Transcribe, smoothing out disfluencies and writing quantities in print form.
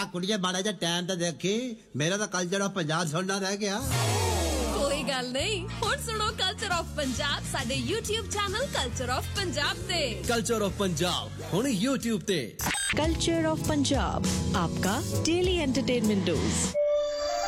ਕੁੜੀਏ ਮਾੜਾ ਜਿਹਾ ਟਾਈਮ ਤਾਂ ਦੇਖੀ ਮੇਰਾ ਤਾਂ ਕਲਚਰ ਆਫ ਪੰਜਾਬ ਸੁਣਨਾ ਰਹਿ ਗਿਆ ਕੋਈ ਗੱਲ ਨਹੀਂ ਹੁਣ ਸੁਣੋ ਕਲਚਰ ਆਫ ਪੰਜਾਬ ਸਾਡੇ YouTube channel culture of Punjab ਤੇ ਕਲਚਰ ਆਫ ਪੰਜਾਬ ਹੁਣ YouTube ਤੇ कल्चर ऑफ पंजाब आपका डेली एंटरटेनमेंट डोज।